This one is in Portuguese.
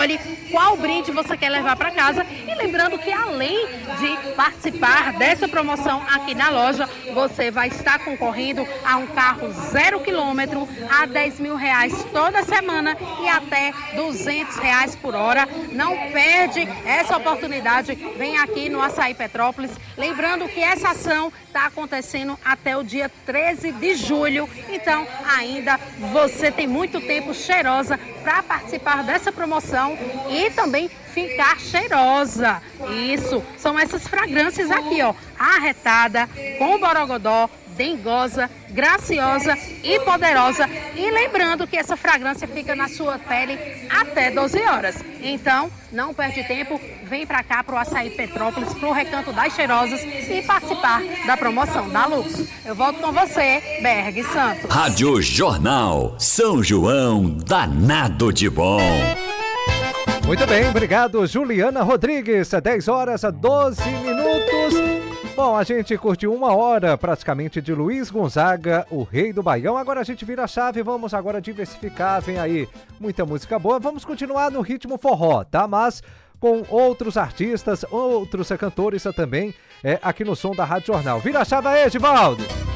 escolhe qual brinde você quer levar para casa. E lembrando que além de participar dessa promoção aqui na loja, você vai estar concorrendo a um carro 0 km a R$10.000 toda semana e até R$200 por hora. Não perde essa oportunidade, vem aqui no Açaí Petrópolis. Lembrando que essa ação está acontecendo até o dia 13 de julho, então ainda você tem muito tempo, cheirosa, para participar dessa promoção e também ficar cheirosa. Isso, são essas fragrâncias aqui, ó, arretada, com borogodó, dengosa, graciosa e poderosa. E lembrando que essa fragrância fica na sua pele até 12 horas. Então, não perde tempo, vem pra cá pro Açaí Petrópolis, pro Recanto das Cheirosas e participar da promoção da Lux. Eu volto com você, Berg Santos. Rádio Jornal São João, danado de bom. Muito bem, obrigado, Juliana Rodrigues. 10 horas a 12 minutos. Bom, a gente curtiu 1 hora praticamente de Luiz Gonzaga, o Rei do Baião. Agora a gente vira a chave, vamos agora diversificar, vem aí muita música boa. Vamos continuar no ritmo forró, tá? Mas com outros artistas, outros cantores também, aqui no som da Rádio Jornal. Vira a chave aí, Edivaldo!